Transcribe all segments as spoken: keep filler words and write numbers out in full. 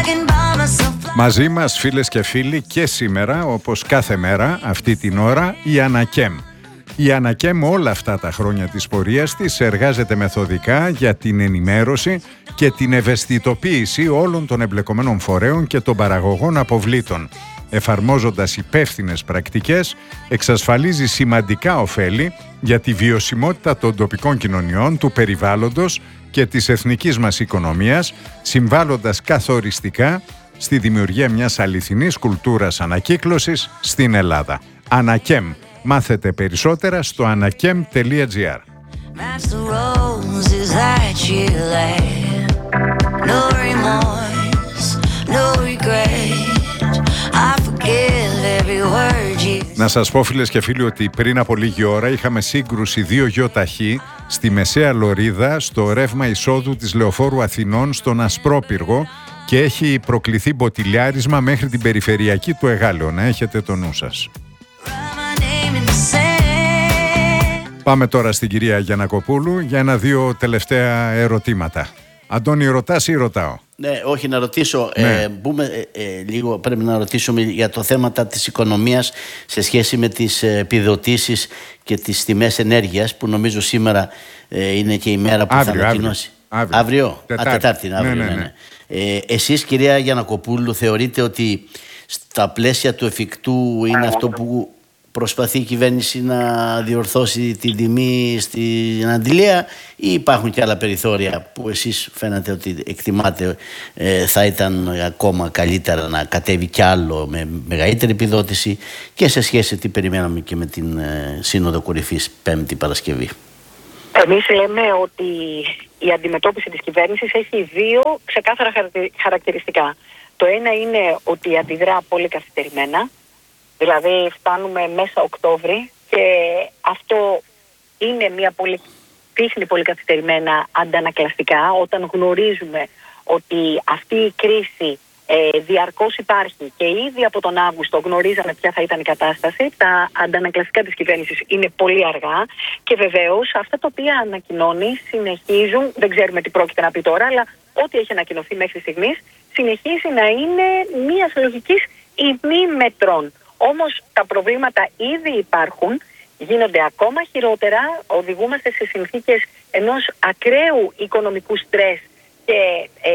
Μαζί μας, φίλες και φίλοι, και σήμερα, όπως κάθε μέρα, αυτή την ώρα, η Ανακέμ. Η Ανακέμ όλα αυτά τα χρόνια της πορείας της εργάζεται μεθοδικά για την ενημέρωση και την ευαισθητοποίηση όλων των εμπλεκομένων φορέων και των παραγωγών αποβλήτων. Εφαρμόζοντας υπεύθυνες πρακτικές, εξασφαλίζει σημαντικά ωφέλη για τη βιωσιμότητα των τοπικών κοινωνιών, του περιβάλλοντος και της εθνικής μας οικονομίας, συμβάλλοντας καθοριστικά στη δημιουργία μιας αληθινής κουλτούρας ανακύκλωσης στην Ελλάδα. Ανακέμ. Μάθετε περισσότερα στο ανακέμ τελεία τζι άρ. Να σας πω, φίλες και φίλοι, ότι πριν από λίγη ώρα είχαμε σύγκρουση δύο γιοταχή στη Μεσαία Λωρίδα, στο ρεύμα εισόδου της Λεωφόρου Αθηνών στον Ασπρόπυργο, και έχει προκληθεί μποτιλιάρισμα μέχρι την περιφερειακή του Εγάλεωνα. Έχετε το νου σας. Πάμε τώρα στην κυρία Γιαννακοπούλου για ένα-δύο τελευταία ερωτήματα. Αντώνη, ρωτάς ή ρωτάω? Ναι, όχι, να ρωτήσω. Ναι. Ε, μπούμε, ε, ε, λίγο, πρέπει να ρωτήσουμε για το θέμα της οικονομίας σε σχέση με τις επιδοτήσεις και τις τιμές ενέργειας, που νομίζω σήμερα ε, είναι και η μέρα που αύριο, θα ανακοινώσει. Αύριο. Αύριο. Τετάρτη. Α, Τετάρτη, αύριο, ναι, ναι, ναι. ναι. Ε, εσείς, κυρία Γιαννακοπούλου, θεωρείτε ότι στα πλαίσια του εφικτού είναι αυτό που προσπαθεί η κυβέρνηση να διορθώσει την τιμή στην αντιλία, ή υπάρχουν και άλλα περιθώρια που εσείς φαίνεται ότι εκτιμάτε ε, θα ήταν ακόμα καλύτερα να κατέβει κι άλλο με μεγαλύτερη επιδότηση, και σε σχέση τι περιμέναμε και με την ε, Σύνοδο Κορυφής Πέμπτη Παρασκευή? Εμείς λέμε ότι η αντιμετώπιση της κυβέρνησης έχει δύο ξεκάθαρα χαρακτηριστικά. Το ένα είναι ότι αντιδρά πολύ καθυστερημένα. Δηλαδή φτάνουμε μέσα Οκτώβρη και αυτό είναι μια πολύ, δείχνει πολύ καθυστερημένα αντανακλαστικά, όταν γνωρίζουμε ότι αυτή η κρίση ε, διαρκώς υπάρχει και ήδη από τον Αύγουστο γνωρίζαμε ποια θα ήταν η κατάσταση. Τα αντανακλαστικά της κυβέρνησης είναι πολύ αργά και βεβαίως αυτά τα οποία ανακοινώνει συνεχίζουν, δεν ξέρουμε τι πρόκειται να πει τώρα, αλλά ό,τι έχει ανακοινωθεί μέχρι στιγμής συνεχίζει να είναι μιας λογικής ημίμετρων. Όμως τα προβλήματα ήδη υπάρχουν, γίνονται ακόμα χειρότερα, οδηγούμαστε σε συνθήκες ενός ακραίου οικονομικού στρες και ε,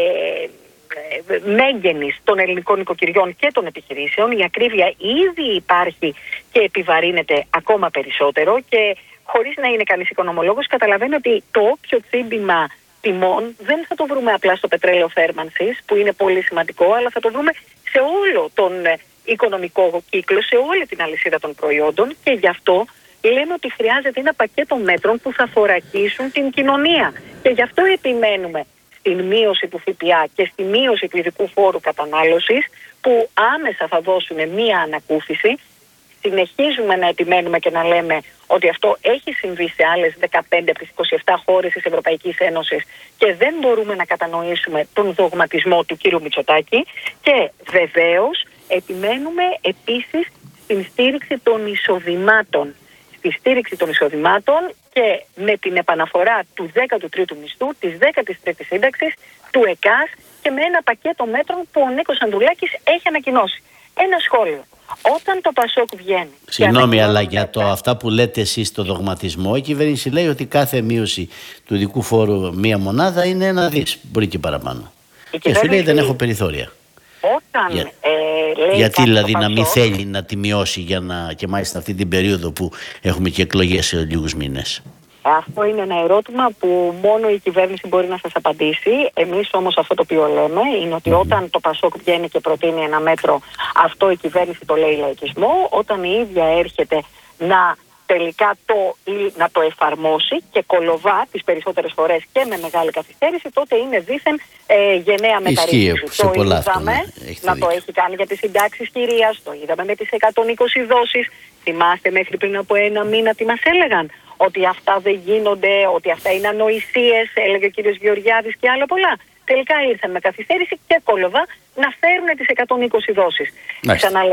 ε, μέγενης των ελληνικών οικοκυριών και των επιχειρήσεων. Η ακρίβεια ήδη υπάρχει και επιβαρύνεται ακόμα περισσότερο, και χωρίς να είναι κανείς οικονομολόγος καταλαβαίνει ότι το όποιο τσίμπημα τιμών δεν θα το βρούμε απλά στο πετρέλαιο θέρμανσης, που είναι πολύ σημαντικό, αλλά θα το βρούμε σε όλο τον οικονομικό κύκλο, σε όλη την αλυσίδα των προϊόντων, και γι' αυτό λέμε ότι χρειάζεται ένα πακέτο μέτρων που θα θωρακίσουν την κοινωνία. Και γι' αυτό επιμένουμε στην μείωση του ΦΠΑ και στη μείωση του ειδικού φόρου κατανάλωσης, που άμεσα θα δώσουν μία ανακούφιση. Συνεχίζουμε να επιμένουμε και να λέμε ότι αυτό έχει συμβεί σε άλλες δεκαπέντε από τις είκοσι επτά χώρες της Ευρωπαϊκής Ένωσης και δεν μπορούμε να κατανοήσουμε τον δογματισμό του κ. Μητσοτάκη. Και βεβαίως επιμένουμε επίσης στην στήριξη των εισοδημάτων. Στη στήριξη των εισοδημάτων και με την επαναφορά του δέκατου τρίτου μισθού, της δέκατης τρίτης σύνταξης, του ΕΚΑΣ, και με ένα πακέτο μέτρων που ο Νίκος Ανδρουλάκης έχει ανακοινώσει. Ένα σχόλιο. Όταν το Πασόκ βγαίνει... Συγγνώμη, αλλά για το, αυτά που λέτε εσείς, το δογματισμό, η κυβέρνηση λέει ότι κάθε μείωση του ειδικού φόρου μία μονάδα είναι ένα δις, μπορεί και παραπάνω. Η και σου λέει δεν έχω περιθώρια. Όταν, για... ε, λέει Γιατί δηλαδή Πασόκ, να μην θέλει να τη μειώσει, για να... και μάλιστα αυτή την περίοδο που έχουμε και εκλογές σε λίγους μήνες? Αυτό είναι ένα ερώτημα που μόνο η κυβέρνηση μπορεί να σας απαντήσει. Εμείς όμως αυτό το οποίο λέμε είναι ότι mm. όταν το Πασόκ βγαίνει και προτείνει ένα μέτρο, αυτό η κυβέρνηση το λέει λαϊκισμό. Όταν η ίδια έρχεται να τελικά το, να το εφαρμόσει και κολοβά τις περισσότερες φορές και με μεγάλη καθυστέρηση, τότε είναι δήθεν ε, γενναία μεταρρύθμιση. Το είδαμε να το έχει κάνει για τις συντάξεις κυρίας, το είδαμε με τις εκατόν είκοσι δόσεις. Θυμάστε μέχρι πριν από ένα μήνα τι μας έλεγαν? Ότι αυτά δεν γίνονται, ότι αυτά είναι ανοησίες, έλεγε ο κύριος Γεωργιάδης και άλλα πολλά. Τελικά ήρθαν με καθυστέρηση και κόλοβα να φέρουν τις εκατόν είκοσι δόσεις. Ξαναλέω,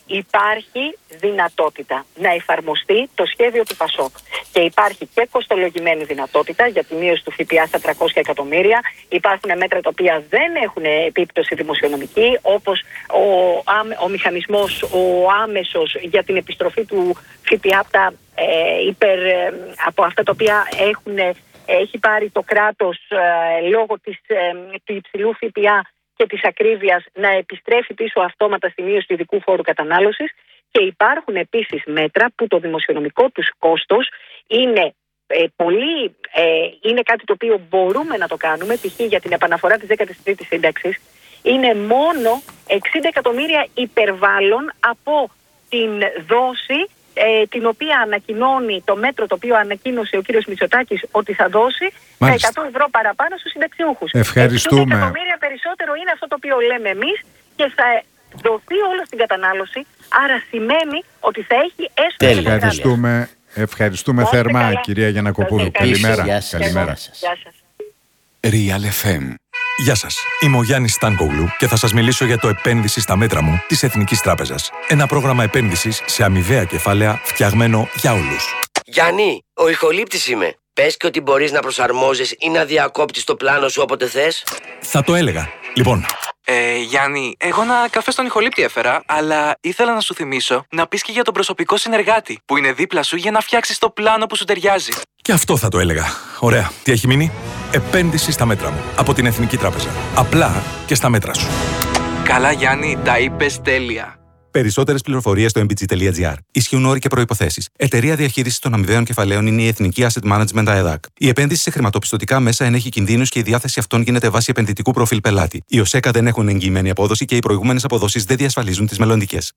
υπάρχει δυνατότητα να εφαρμοστεί το σχέδιο του ΠΑΣΟΚ. Και υπάρχει και κοστολογημένη δυνατότητα για τη μείωση του ΦΠΑ στα τριακόσια εκατομμύρια. Υπάρχουν μέτρα τα οποία δεν έχουν επίπτωση δημοσιονομική, όπως ο, ο μηχανισμός, ο άμεσος για την επιστροφή του ΦΠΑ από, τα, ε, υπερ, ε, από αυτά τα οποία έχουν, έχει πάρει το κράτος ε, λόγω της, ε, του υψηλού ΦΠΑ και της ακρίβειας, να επιστρέφει πίσω αυτόματα στη μείωση του ειδικού φόρου κατανάλωσης. Και υπάρχουν επίσης μέτρα που το δημοσιονομικό τους κόστος είναι, ε, πολύ, ε, είναι κάτι το οποίο μπορούμε να το κάνουμε, π.χ. για την επαναφορά της δέκατης τρίτης σύνταξης, είναι μόνο εξήντα εκατομμύρια υπερβάλλον από την δόση ε, την οποία ανακοινώνει το μέτρο το οποίο ανακοίνωσε ο κύριος Μητσοτάκης ότι θα δώσει. Μάλιστα. Τα εκατό ευρώ παραπάνω στους συνταξιούχους. Ευχαριστούμε. εξήντα εκατομμύρια περισσότερο είναι αυτό το οποίο λέμε εμείς και θα δοθεί όλο στην κατανάλωση, άρα σημαίνει ότι θα έχει έστω και Ευχαριστούμε, ευχαριστούμε θερμά καλά. Κυρία Γιαννακοπούλου. Καλημέρα. Γεια σας. Καλημέρα. Γεια σας. Real εφ εμ. Γεια σας, είμαι ο Γιάννης Στάνκογλου και θα σας μιλήσω για το επένδυση στα μέτρα μου της Εθνικής Τράπεζας. Ένα πρόγραμμα επένδυσης σε αμοιβαία κεφάλαια φτιαγμένο για όλους. Γιάννη, ο ηχολήπτης είμαι. Πες και ότι μπορείς να προσαρμόζεις ή να διακόπτεις το πλάνο σου όποτε θες. Θα το έλεγα. Λοιπόν. Ε, Γιάννη, εγώ ένα καφέ στον ηχολήπτη έφερα, αλλά ήθελα να σου θυμίσω να πεις και για τον προσωπικό συνεργάτη που είναι δίπλα σου για να φτιάξεις το πλάνο που σου ταιριάζει. Και αυτό θα το έλεγα. Ωραία. Τι έχει μείνει? Επένδυση στα μέτρα μου. Από την Εθνική Τράπεζα. Απλά και στα μέτρα σου. Καλά, Γιάννη, τα είπες τέλεια. Περισσότερες πληροφορίες στο εμ μπι τζι τελεία τζι άρ. Ισχύουν όροι και προϋποθέσεις. Εταιρεία διαχείρισης των αμοιβαίων κεφαλαίων είναι η Εθνική Asset Management ΑΕΔΑΚ. Η επένδυση σε χρηματοπιστωτικά μέσα ενέχει κινδύνους και η διάθεση αυτών γίνεται βάσει επενδυτικού προφίλ πελάτη. Οι ΟΣΕΚΑ δεν έχουν εγγυημένη απόδοση και οι προηγούμενες αποδόσεις δεν διασφαλίζουν τις μελλοντικές.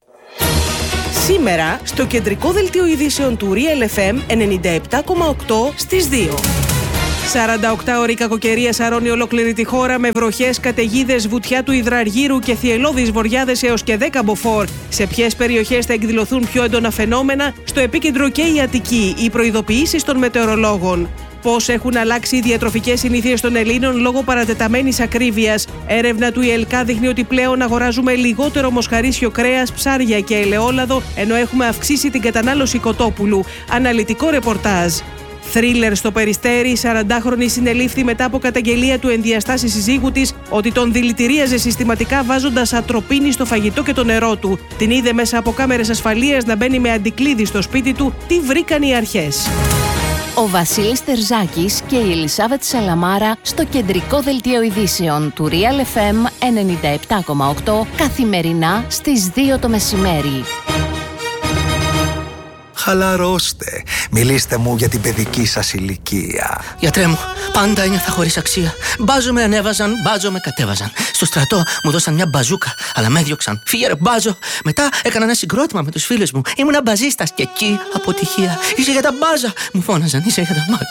Σήμερα, στο κεντρικό δελτίο ειδήσεων του Real εφ εμ ενενήντα επτά κόμμα οκτώ στις δύο. σαρανταοκτάωρη κακοκαιρία σαρώνει ολόκληρη τη χώρα με βροχές, καταιγίδες, βουτιά του υδραργύρου και θυελλώδεις βοριάδες έως και δέκα μποφόρ. Σε ποιες περιοχές θα εκδηλωθούν πιο έντονα φαινόμενα? Στο επίκεντρο και η Αττική, οι προειδοποιήσεις των μετεωρολόγων. Πώς έχουν αλλάξει οι διατροφικές συνήθειες των Ελλήνων λόγω παρατεταμένης ακρίβειας? Έρευνα του ΙΕΛΚΑ δείχνει ότι πλέον αγοράζουμε λιγότερο μοσχαρίσιο κρέας, ψάρια και ελαιόλαδο, ενώ έχουμε αυξήσει την κατανάλωση κοτόπουλου. Αναλυτικό ρεπορτάζ. Θρίλερ στο Περιστέρι, η σαραντάχρονη συνελήφθη μετά από καταγγελία του ενδιαστάσει συζύγου της ότι τον δηλητηρίαζε συστηματικά βάζοντας ατροπίνη στο φαγητό και το νερό του. Την είδε μέσα από κάμερες ασφαλείας να μπαίνει με αντικλείδι στο σπίτι του. Τι βρήκαν οι αρχές? Ο Βασίλης Τερζάκης και η Ελισάβετ Σαλαμάρα στο κεντρικό δελτίο ειδήσεων του Real εφ εμ ενενήντα επτά κόμμα οκτώ καθημερινά στις δύο το μεσημέρι. Χαλαρώστε. Μιλήστε μου για την παιδική σας ηλικία. Γιατρέ μου, πάντα ένιωθα χωρίς αξία. Μπάζο με ανέβαζαν, μπάζο με κατέβαζαν. Στο στρατό μου δώσαν μια μπαζούκα, αλλά με έδιωξαν. Φύγε ρε μπάζο. Μετά έκανα ένα συγκρότημα με τους φίλους μου. Ήμουνα μπαζίστας και εκεί αποτυχία. Είσαι για τα μπάζα. Μου φώναζαν, είσαι για τα μπάζα.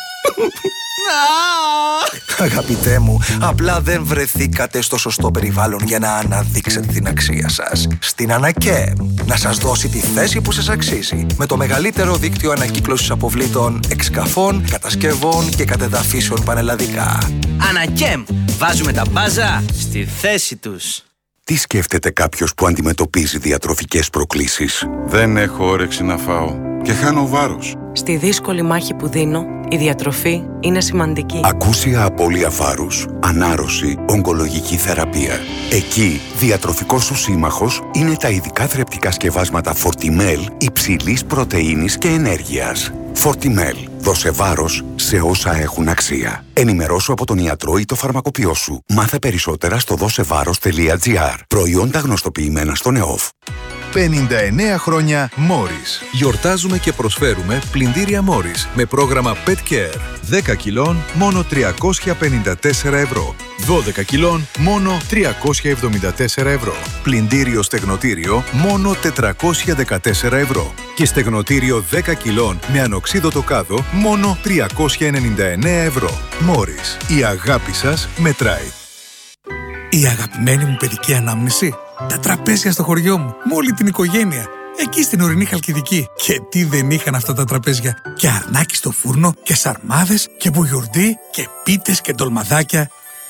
Αγαπητέ μου, απλά δεν βρεθήκατε στο σωστό περιβάλλον για να αναδείξετε την αξία σας. Στην ΑΝΑΚΕΜ, να σας δώσει τη θέση που σας αξίζει. Με το μεγαλύτερο δίκτυο ανακύκλωσης αποβλήτων, εξκαφών, κατασκευών και κατεδαφίσεων πανελλαδικά. ΑΝΑΚΕΜ, βάζουμε τα μπάζα στη θέση τους. Τι σκέφτεται κάποιος που αντιμετωπίζει διατροφικές προκλήσεις? Δεν έχω όρεξη να φάω και χάνω βάρος. Στη δύσκολη μάχη που δίνω, η διατροφή είναι σημαντική. Ακούσια απώλεια βάρους, ανάρρωση, ογκολογική θεραπεία. Εκεί, διατροφικός σου σύμμαχος είναι τα ειδικά θρεπτικά σκευάσματα Fortimel υψηλής πρωτεΐνης και ενέργειας. Fortimel. Δώσε βάρος σε όσα έχουν αξία. Ενημερώσου από τον ιατρό ή το φαρμακοποιό σου. Μάθε περισσότερα στο δώσεβάρος τελεία τζι άρ. Προϊόντα γνωστοποιημένα στον ΕΟΦ. πενήντα εννέα χρόνια Morris. Γιορτάζουμε και προσφέρουμε πλυντήρια Morris με πρόγραμμα Pet Care. δέκα κιλών μόνο τριακόσια πενήντα τέσσερα ευρώ. δώδεκα κιλών μόνο τριακόσια εβδομήντα τέσσερα ευρώ. Πλυντήριο στεγνοτήριο μόνο τετρακόσια δεκατέσσερα ευρώ. Και στεγνοτήριο δέκα κιλών με ανοξίδωτο κάδο μόνο τριακόσια ενενήντα εννέα ευρώ. Morris. Η αγάπη σας μετράει. Η αγαπημένη μου παιδική ανάμνηση. Τα τραπέζια στο χωριό μου, με όλη την οικογένεια. Εκεί στην ορεινή Χαλκιδική. Και τι δεν είχαν αυτά τα τραπέζια. Και αρνάκι στο φούρνο, και σαρμάδες, και μπουγιουρντί, και πίτες και ντολμαδάκια.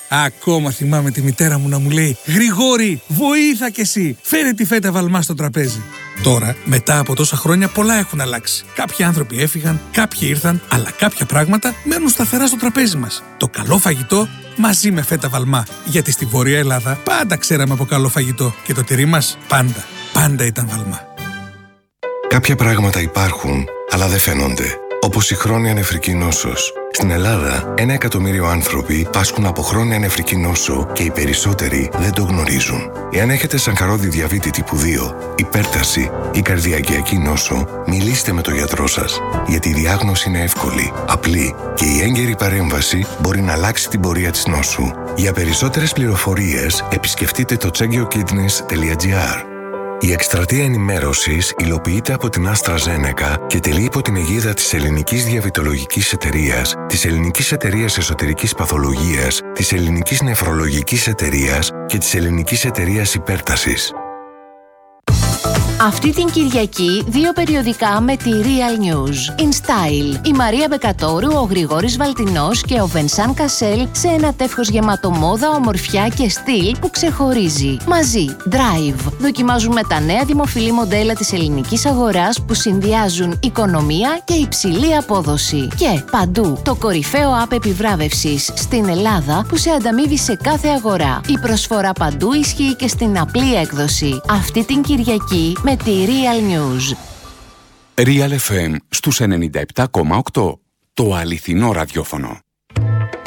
Ακόμα θυμάμαι τη μητέρα μου να μου λέει «Γρηγόρη, βοήθα κι εσύ, φέρε τη φέτα βαλμά στο τραπέζι». Τώρα, μετά από τόσα χρόνια, πολλά έχουν αλλάξει. Κάποιοι άνθρωποι έφυγαν, κάποιοι ήρθαν, αλλά κάποια πράγματα μένουν σταθερά στο τραπέζι μας. Το καλό φαγητό μαζί με φέτα βαλμά. Γιατί στη Βόρεια Ελλάδα πάντα ξέραμε από καλό φαγητό και το τυρί μας πάντα, πάντα ήταν βαλμά. Κάποια πράγματα υπάρχουν, αλλά δεν φαίνονται. Όπως η χρόνια νεφρική νόσος. Στην Ελλάδα, ένα εκατομμύριο άνθρωποι πάσχουν από χρόνια νεφρική νόσο και οι περισσότεροι δεν το γνωρίζουν. Εάν έχετε σαγχαρώδη διαβήτη τύπου δύο, υπέρταση ή καρδιακιακή νόσο, μιλήστε με τον γιατρό σας. Γιατί η διάγνωση είναι εύκολη, απλή και η έγκαιρη παρέμβαση μπορεί να αλλάξει την πορεία της νόσου. Για περισσότερες πληροφορίες, επισκεφτείτε το τσέγγιοκίτνης τελεία τζι άρ. Η εκστρατεία ενημέρωσης υλοποιείται από την AstraZeneca και τελεί υπό την αιγίδα της Ελληνικής Διαβητολογικής Εταιρείας, της Ελληνικής Εταιρείας Εσωτερικής Παθολογίας, της Ελληνικής Νεφρολογικής Εταιρείας και της Ελληνικής Εταιρείας Υπέρτασης. Αυτή την Κυριακή, δύο περιοδικά με τη Real News. In Style, η Μαρία Μπεκατόρου, ο Γρηγόρης Βαλτινός και ο Βενσάν Κασέλ σε ένα τεύχος γεμάτο μόδα, ομορφιά και στυλ που ξεχωρίζει. Μαζί, Drive. Δοκιμάζουμε τα νέα δημοφιλή μοντέλα της ελληνικής αγοράς που συνδυάζουν οικονομία και υψηλή απόδοση. Και παντού, το κορυφαίο app επιβράβευσης στην Ελλάδα που σε ανταμείβει σε κάθε αγορά. Η προσφορά παντού ισχύει και στην απλή έκδοση. Αυτή την Κυριακή με τη Real News. Real εφ εμ στους ενενήντα επτά κόμμα οκτώ. Το αληθινό ραδιόφωνο.